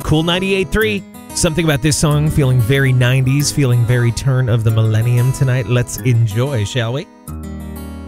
Cool 98.3. Something about this song feeling very 90s, feeling very turn of the millennium tonight. Let's enjoy, shall we?